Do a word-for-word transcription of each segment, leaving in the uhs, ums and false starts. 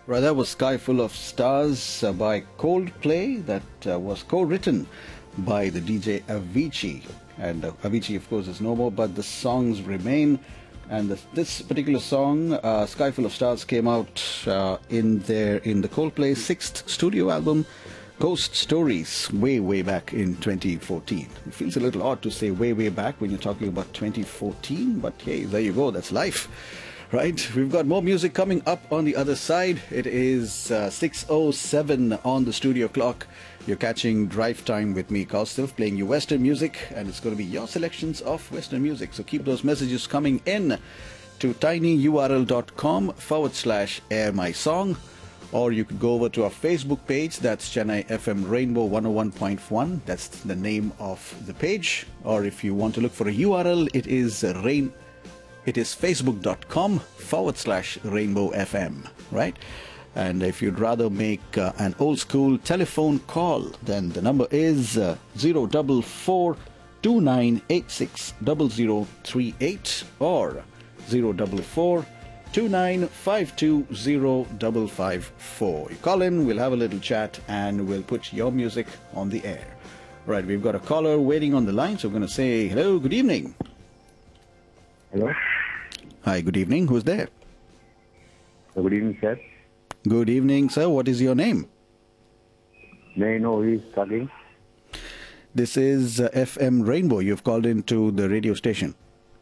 Right, that was Sky Full of Stars uh, by Coldplay. That uh, was co-written by the D J Avicii. And uh, Avicii, of course, is no more, but the songs remain. And the, this particular song, uh, Sky Full of Stars, came out uh, in their in the Coldplay sixth studio album, Ghost Stories, way, way back in twenty fourteen. It feels a little odd to say way, way back when you're talking about twenty fourteen, but hey, there you go, that's life. Right, we've got more music coming up on the other side. It is uh, six oh seven on the studio clock. You're catching Drive Time with me, Kaustav, playing you Western music, and it's going to be your selections of Western music. So keep those messages coming in to tinyurl.com forward slash air my song, or you could go over to our Facebook page. That's Chennai F M Rainbow one oh one point one. That's the name of the page. Or if you want to look for a U R L, it is rain. It is facebook.com forward slash rainbow FM, right? And if you'd rather make uh, an old school telephone call, then the number is uh, zero four four two nine eight six zero zero three eight or zero four four two nine five two zero five five four. You call in, we'll have a little chat, and we'll put your music on the air. Right, we've got a caller waiting on the line, so we're going to say hello, good evening. Hello. Hi, good evening. Who's there? Good evening, sir. Good evening, sir. What is your name? May I know who is talking? This is uh, F M Rainbow. You've called into the radio station.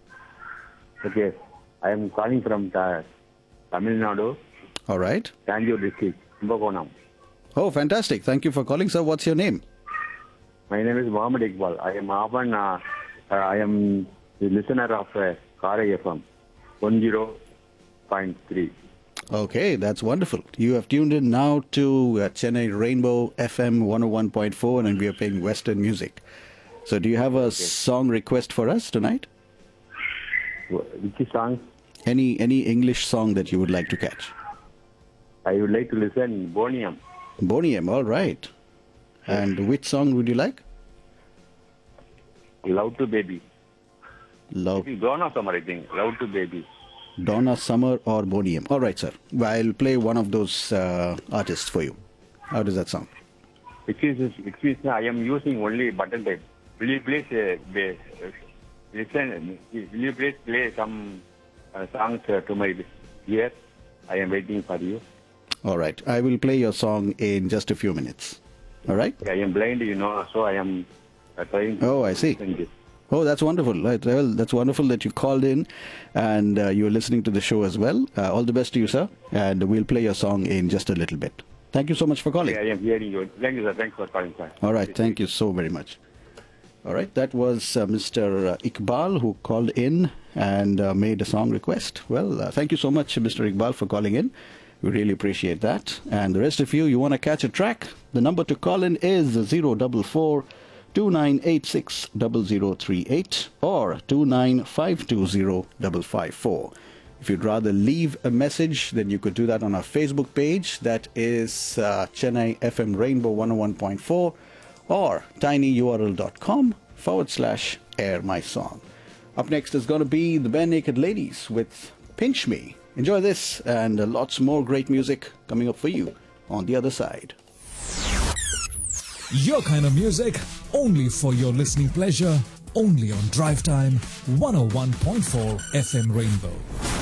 Okay. I am calling from Ta- Tamil Nadu, All right. Tanjore district, Kumbakonam. Oh, fantastic. Thank you for calling, sir. What's your name? My name is Mohammed Iqbal. I am often, uh, uh, I am the listener of uh, Kara F M one oh point three. Okay, that's wonderful. You have tuned in now to uh, Chennai Rainbow F M one oh one point four, and we are playing Western music. So do you have a Okay. song request for us tonight? Wh- Which song? Any any English song that you would like to catch? I would like to listen Boniam. Boniem, all right. And which song would you like? Love to Baby. Love, It is Donna Summer, I think. Love to Baby. Donna Summer or Boniem. All right, sir. I'll play one of those uh, artists for you. How does that sound? Excuse me, excuse me, I am using only button type. Will you please uh, be, uh, listen? Will you please play some uh, songs uh, to my ear? I am waiting for you. All right. I will play your song in just a few minutes. All right? I am blind, you know, so I am uh, trying to Oh, I see. listen this. Oh, that's wonderful. Right. Well, that's wonderful that you called in and uh, you're listening to the show as well. Uh, all the best to you, sir. And we'll play your song in just a little bit. Thank you so much for calling. I am hearing you. Thank you, sir. Thanks for calling, sir. All right. Thank you so very much. All right. That was uh, Mister Iqbal who called in and uh, made a song request. Well, uh, thank you so much, Mister Iqbal, for calling in. We really appreciate that. And the rest of you, you want to catch a track? The number to call in is zero four four two nine eight six zero zero three eight or two nine five two zero five five four. If you'd rather leave a message, then you could do that on our Facebook page. That is uh, Chennai F M Rainbow one oh one point four or tinyurl.com forward slash air my song. Up next is going to be the Bare Naked Ladies with Pinch Me. Enjoy this and uh, lots more great music coming up for you on the other side. Your kind of music, only for your listening pleasure, only on Drive Time one oh one point four F M Rainbow.